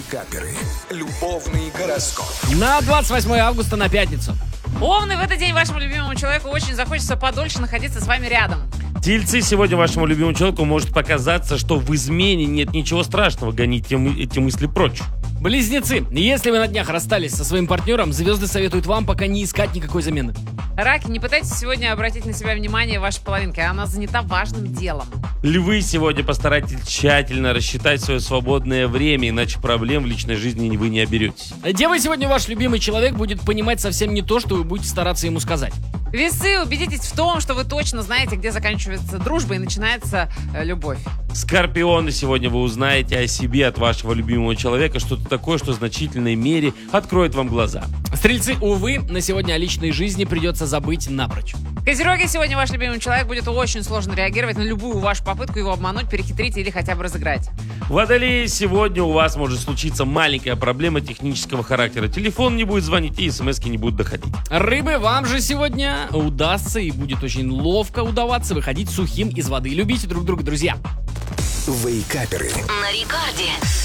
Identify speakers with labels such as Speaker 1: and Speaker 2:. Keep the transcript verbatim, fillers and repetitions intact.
Speaker 1: Вейкаперы. Любовный гороскоп.
Speaker 2: На двадцать восьмое августа, на пятницу.
Speaker 3: Овны, в этот день вашему любимому человеку очень захочется подольше находиться с вами рядом.
Speaker 4: Тельцы, сегодня вашему любимому человеку может показаться, что в измене нет ничего страшного. Гоните мы- эти мысли прочь.
Speaker 2: Близнецы, если вы на днях расстались со своим партнером, звезды советуют вам пока не искать никакой замены.
Speaker 3: Раки, не пытайтесь сегодня обратить на себя внимание вашей половинки, она занята важным делом.
Speaker 4: Львы, сегодня постарайтесь тщательно рассчитать свое свободное время, иначе проблем в личной жизни вы не оберетесь.
Speaker 2: Девы, сегодня ваш любимый человек будет понимать совсем не то, что вы будете стараться ему сказать.
Speaker 3: Весы, убедитесь в том, что вы точно знаете, где заканчивается дружба и начинается э, любовь.
Speaker 4: Скорпионы, сегодня вы узнаете о себе от вашего любимого человека что-то такое, что в значительной мере откроет вам глаза.
Speaker 2: Стрельцы, увы, на сегодня о личной жизни придется забыть напрочь.
Speaker 3: Козероги, сегодня ваш любимый человек будет очень сложно реагировать на любую вашу попытку его обмануть, перехитрить или хотя бы разыграть.
Speaker 4: Водолеи, сегодня у вас может случиться маленькая проблема технического характера. Телефон не будет звонить и смски не будут доходить.
Speaker 2: Рыбы, вам же сегодня удастся и будет очень ловко удаваться выходить сухим из воды. Любите друг друга, друзья.
Speaker 1: Вейкаперы.
Speaker 5: На рекорде.